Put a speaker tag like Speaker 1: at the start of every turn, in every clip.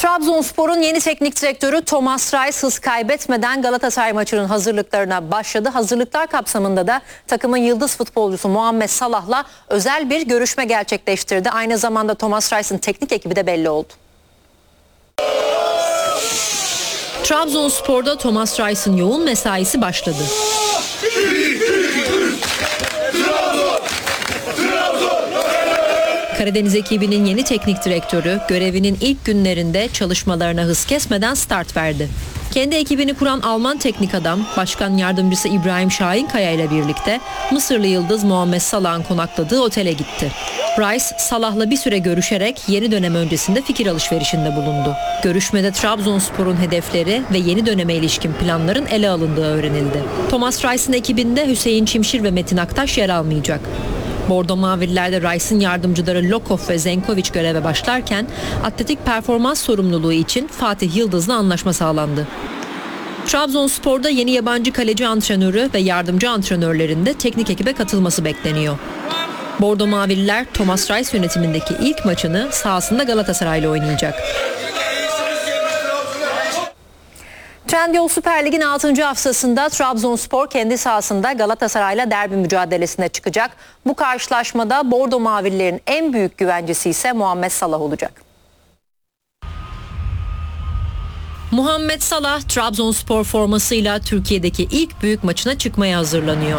Speaker 1: Trabzonspor'un yeni teknik direktörü Thomas Reis hız kaybetmeden Galatasaray maçının hazırlıklarına başladı. Hazırlıklar kapsamında da takımın yıldız futbolcusu Muhammed Salah'la özel bir görüşme gerçekleştirdi. Aynı zamanda Thomas Reis'in teknik ekibi de belli oldu. Trabzonspor'da Thomas Reis'in yoğun mesaisi başladı. Karadeniz ekibinin yeni teknik direktörü görevinin ilk günlerinde çalışmalarına hız kesmeden start verdi. Kendi ekibini kuran Alman teknik adam, başkan yardımcısı İbrahim Şahinkaya ile birlikte Mısırlı yıldız Muhammed Salah'ın konakladığı otele gitti. Reis, Salah'la bir süre görüşerek yeni dönem öncesinde fikir alışverişinde bulundu. Görüşmede Trabzonspor'un hedefleri ve yeni döneme ilişkin planların ele alındığı öğrenildi. Thomas Reis'in ekibinde Hüseyin Çimşir ve Metin Aktaş yer almayacak. Bordo Mavililer'de Reis'in yardımcıları Lokov ve Zenkovic göreve başlarken atletik performans sorumluluğu için Fatih Yıldız'la anlaşma sağlandı. Trabzonspor'da yeni yabancı kaleci antrenörü ve yardımcı antrenörlerin de teknik ekibe katılması bekleniyor. Bordo Mavililer Thomas Reis yönetimindeki ilk maçını sahasında Galatasaray'la oynayacak. Trendyol Süper Lig'in 6. haftasında Trabzonspor kendi sahasında Galatasaray'la derbi mücadelesine çıkacak. Bu karşılaşmada Bordo Mavililerin en büyük güvencesi ise Muhammed Salah olacak. Muhammed Salah Trabzonspor formasıyla Türkiye'deki ilk büyük maçına çıkmaya hazırlanıyor.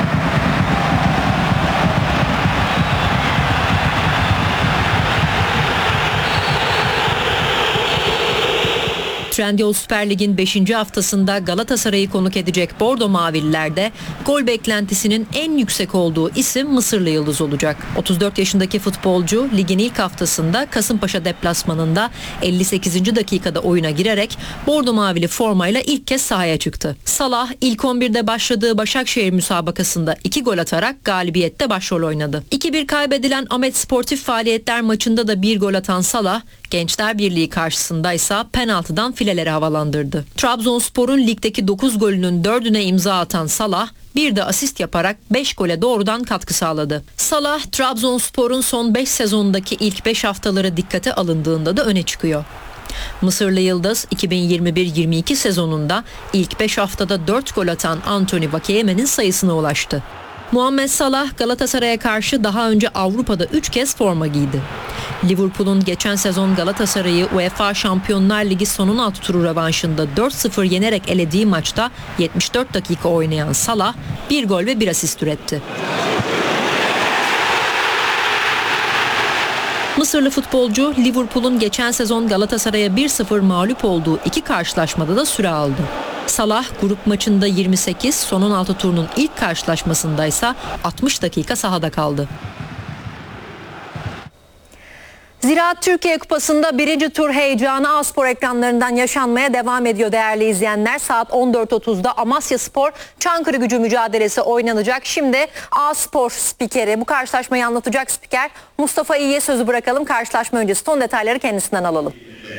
Speaker 1: Trendyol Süper Lig'in 5. haftasında Galatasaray'ı konuk edecek Bordo Mavililer'de gol beklentisinin en yüksek olduğu isim Mısırlı yıldız olacak. 34 yaşındaki futbolcu ligin ilk haftasında Kasımpaşa deplasmanında 58. dakikada oyuna girerek Bordo Mavili formayla ilk kez sahaya çıktı. Salah ilk 11'de başladığı Başakşehir müsabakasında 2 gol atarak galibiyette başrol oynadı. 2-1 kaybedilen Ahmet Sportif Faaliyetler maçında da bir gol atan Salah, Gençler Birliği karşısında ise penaltıdan fileleri havalandırdı. Trabzonspor'un ligdeki 9 golünün 4'üne imza atan Salah, bir de asist yaparak 5 gole doğrudan katkı sağladı. Salah, Trabzonspor'un son 5 sezonundaki ilk 5 haftaları dikkate alındığında da öne çıkıyor. Mısırlı yıldız 2021-22 sezonunda ilk 5 haftada 4 gol atan Anthony Vakeyeme'nin sayısına ulaştı. Muhammed Salah Galatasaray'a karşı daha önce Avrupa'da 3 kez forma giydi. Liverpool'un geçen sezon Galatasaray'ı UEFA Şampiyonlar Ligi son 16 turu rövanşında 4-0 yenerek elediği maçta 74 dakika oynayan Salah 1 gol ve 1 asist üretti. Mısırlı futbolcu Liverpool'un geçen sezon Galatasaray'a 1-0 mağlup olduğu 2 karşılaşmada da süre aldı. Salah grup maçında 28, son 16 turunun ilk karşılaşmasında ise 60 dakika sahada kaldı. Ziraat Türkiye Kupası'nda 1. tur heyecanı A-Spor ekranlarından yaşanmaya devam ediyor değerli izleyenler. Saat 14.30'da Amasyaspor Çankırıgücü mücadelesi oynanacak. Şimdi A-Spor spikeri, bu karşılaşmayı anlatacak spiker Mustafa İyi'ye sözü bırakalım. Karşılaşma öncesi son detayları kendisinden alalım.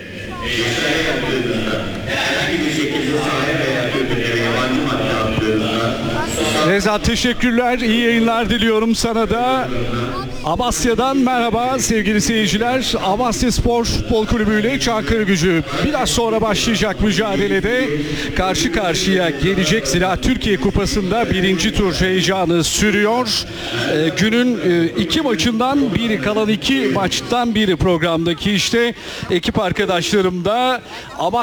Speaker 2: Reza, teşekkürler. İyi yayınlar diliyorum sana da. Amasya'dan merhaba sevgili seyirciler. Amasyaspor Futbol Kulübü ile Çankırıgücü biraz sonra başlayacak mücadelede karşı karşıya gelecek. Ziraat Türkiye Kupası'nda 1. tur heyecanı sürüyor. Günün 2 maçından biri, kalan 2 maçtan biri programdaki işte ekip arkadaşlarım da